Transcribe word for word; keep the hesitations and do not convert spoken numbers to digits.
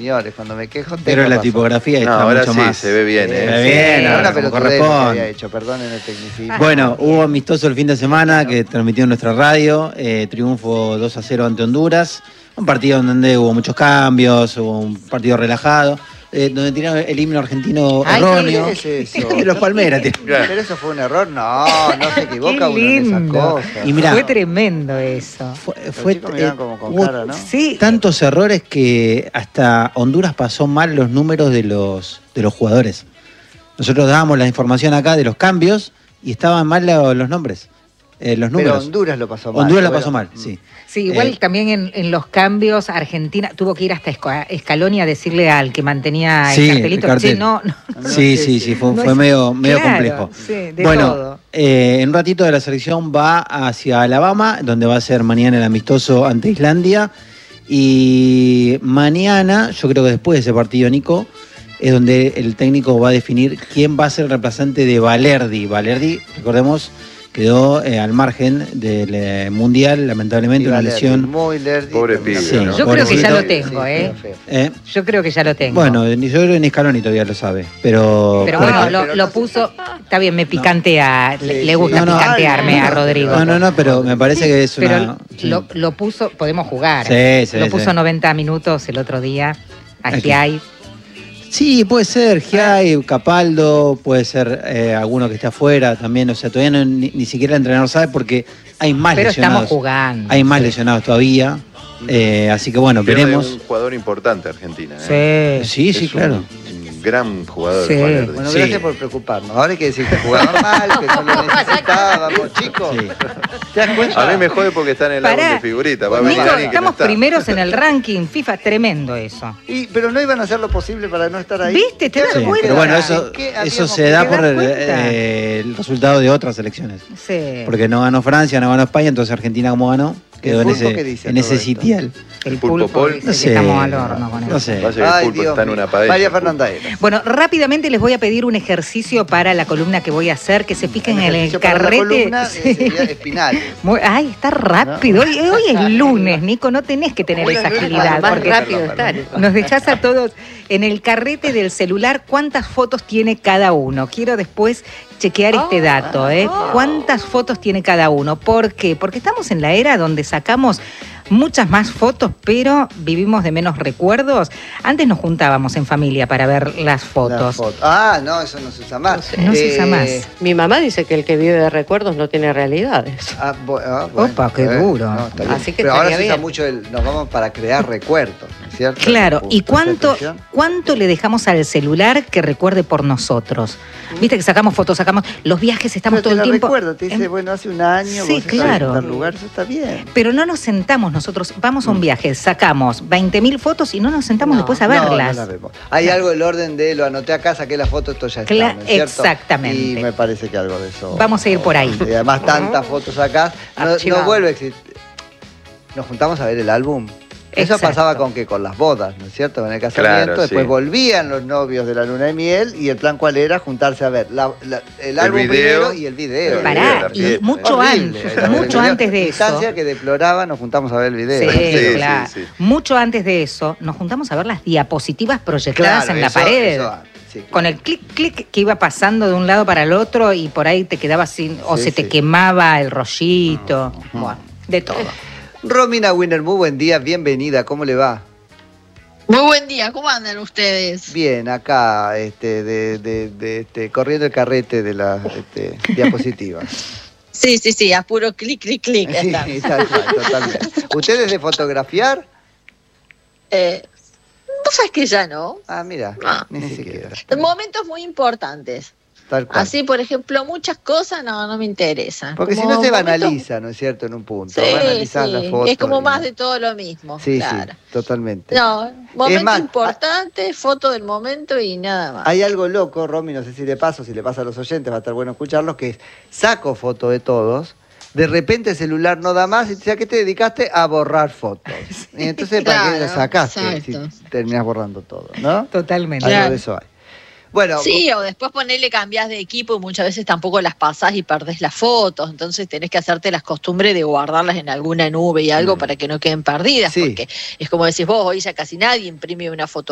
señores, cuando me quejo... Pero la tipografía está no, ahora mucho sí, más. se ve bien. Sí, Eh. Se ve bien, sí, ahora una como pelotudez que corresponde. había hecho, perdonen el tecnicismo. Bueno, hubo amistoso el fin de semana que transmitió en nuestra radio, eh, triunfo dos a cero ante Honduras, un partido en donde hubo muchos cambios, hubo un partido relajado, eh, donde tiraron el himno argentino Ay, erróneo. ¿qué es eso? De los Palmeras. Pero eso fue un error, no, no se equivoca uno en esas cosas. Y mirá, fue tremendo eso. Fue, Los fue chicos miraban eh, como con hubo cara, ¿no? Sí. tantos errores que hasta Honduras pasó mal los números de los, de los jugadores. Nosotros dábamos la información acá de los cambios y estaban mal lo- los nombres, eh, los números. Pero Honduras lo pasó mal. Honduras la bueno. pasó mal, sí. Sí, igual Eh, también en, en los cambios, Argentina tuvo que ir hasta Esca- Escaloni a decirle al que mantenía Sí, el cartelito, el cartel. "Che, no, no". Sí, sí, sí, fue, No fue es- medio, medio claro, complejo. sí, de bueno, todo. eh, en un ratito de la selección va hacia Alabama, donde va a ser mañana el amistoso ante Islandia. Y mañana, yo creo que después de ese partido, Nico, es donde el técnico va a definir quién va a ser el reemplazante de Valerdi. Valerdi, recordemos, quedó eh, al margen del eh, Mundial, lamentablemente, Y una Valerdi, lesión. Muy lerdi. Pobre terminó pibe, Sí, ¿no? Yo creo que ya pobrecito. lo tengo, Sí, ¿eh? feo, feo. Eh, Yo creo que ya lo tengo. Bueno, ni- yo creo que ni Scaloni todavía lo sabe, pero... pero puede bueno, que- lo, pero lo no sé. puso, está bien, me picantea, le, Sí, le sí. gusta No, no, picantearme ay, a no, Rodrigo. No, no, no, pero me parece que es Pero una... sí. lo, lo puso, podemos jugar. Sí, sí, lo sí. puso noventa minutos el otro día a Aquí. Giai. Sí, puede ser Giai, Capaldo, puede ser eh, alguno que esté afuera también, o sea, todavía no, ni, ni siquiera el entrenador sabe porque hay más Pero lesionados. estamos jugando. Hay más lesionados todavía, eh, así que bueno, Pierde veremos. un jugador importante Argentina. ¿eh? Sí. Sí, sí, Es claro. Un, un gran jugador. Sí. Valerdi. Bueno, Sí. gracias por preocuparnos. Ahora hay que decir que jugaba mal, que no lo necesitábamos, chicos. Sí. ¿Te das cuenta? A mí me jode porque está en el álbum Pará. de figuritas. Va a Nico, venir Nico, alguien que no estamos está. primeros en el ranking FIFA, tremendo eso. Y, pero no iban a hacer lo posible para no estar ahí. ¿Viste? ¿Te das Sí, cuenta? pero bueno, eso, ¿Qué eso habíamos se que da quedar por el, cuenta? eh, el resultado de otras elecciones. Sí. Porque no ganó Francia, no ganó España, entonces Argentina como ganó, quedó en Pulpo ese, qué dice en todo ese esto? sitial. El Pulpo pulpo Pol. dice No que sé, estamos al horno con no eso. sé. Pasa que el Ay, pulpo Dios está en mío. una paella. María el pulpo. Fernanda. Bueno, rápidamente les voy a pedir un ejercicio para la columna que voy a hacer, que se fijen en el ejercicio para la carrete. columna, Sí. eh, sería espinal. Muy- ay, está rápido. Hoy, hoy es lunes, Nico, no tenés que tener Hoy esa es lunes, agilidad. bueno, más porque rápido está. Nos dejás a todos en el carrete del celular cuántas fotos tiene cada uno. Quiero después chequear este dato, ¿eh? ¿Cuántas fotos tiene cada uno? ¿Por qué? Porque estamos en la era donde sacamos muchas más fotos, pero vivimos de menos recuerdos. Antes nos juntábamos en familia para ver las La fotos. foto. Ah, no, eso no se usa más. No se usa Eh, más. Mi mamá dice que el que vive de recuerdos no tiene realidades. Ah, bu- ah, bueno, Opa, qué eh, duro. no, está bien. Así que Pero ahora se estaría usa bien. mucho el, nos vamos para crear recuerdos, ¿no es cierto? Claro, Esa ¿y cuánto, expresión. cuánto le dejamos al celular que recuerde por nosotros? Viste que sacamos fotos, sacamos los viajes, estamos Pero todo te el la tiempo. recuerdo, te dice, en- bueno, hace un año, Sí, vos estás claro. en tal lugar, eso está bien. Pero no nos sentamos nosotros, vamos a un viaje, sacamos veinte mil fotos y no nos sentamos No, después a No, no verlas. la vemos. Hay algo del orden de lo anoté acá, saqué la foto, esto ya está, Cla- ¿no es cierto? exactamente. Y me parece que algo de eso. Vamos a ir por ahí. Y además tantas fotos acá, no, no Archivado. vuelve a existir. Nos juntamos a ver el álbum. Eso Exacto. pasaba con que con las bodas, ¿no es cierto? En el casamiento, Claro, después sí. volvían los novios de la luna de miel y el plan cuál era juntarse a ver la- la- el álbum video. primero y el video. El Pará, video, la y fiesta. mucho Horrible, antes, era ver el mucho video. antes de eso. Instancia que deploraba, nos juntamos a ver el video. Sí, Sí, claro. sí, sí. Mucho antes de eso, nos juntamos a ver las diapositivas proyectadas Claro, en la eso- pared. eso, sí, Con el clic, clic que iba pasando de un lado para el otro y por ahí te quedabas sin, o Sí, se te sí. quemaba el rollito. Bueno, de todo. Romina Winner, muy buen día, bienvenida, ¿cómo le va? Muy buen día, ¿cómo andan ustedes? Bien, acá, este, de, de, de, este, corriendo el carrete de las este, diapositivas. Sí, sí, sí, a puro clic, clic, clic. ya Sí, está. tal cual, totalmente. ¿Ustedes de fotografiar? Eh, Vos sabés que ya no. Ah, mira, No. ni siquiera. Momentos muy importantes. Tal cual. Así, por ejemplo, muchas cosas no, no me interesan. Porque si Como no se momentos- banaliza, ¿no es cierto? En un punto. Sí, Banalizar sí. la foto. Es como y- más de todo lo mismo. Sí, claro. sí, totalmente. No, momento más, importante, foto del momento y nada más. Hay algo loco, Romy, no sé si le paso, si le pasa a los oyentes, va a estar bueno escucharlos, que es, saco foto de todos, de repente el celular no da más y te dice, ¿a qué te dedicaste? A borrar fotos. Y entonces, ¿para qué Claro, lo sacaste exacto. si terminás borrando todo, no? Totalmente. Algo Claro. de eso hay. Bueno, Sí, o después ponerle cambiás de equipo y muchas veces tampoco las pasás y perdés las fotos, entonces tenés que hacerte las costumbres de guardarlas en alguna nube y algo para que no queden perdidas, Sí. porque es como decís vos, hoy ya casi nadie imprime una foto